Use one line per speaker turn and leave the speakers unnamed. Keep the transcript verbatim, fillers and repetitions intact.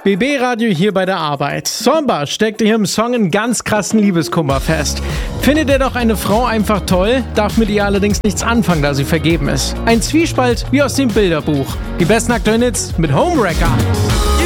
B B-Radio hier bei der Arbeit. Somba steckt hier im Song einen ganz krassen Liebeskummer fest. Findet er doch eine Frau einfach toll, darf mit ihr allerdings nichts anfangen, da sie vergeben ist. Ein Zwiespalt wie aus dem Bilderbuch. Die besten aktuellen Hits mit Homewrecker.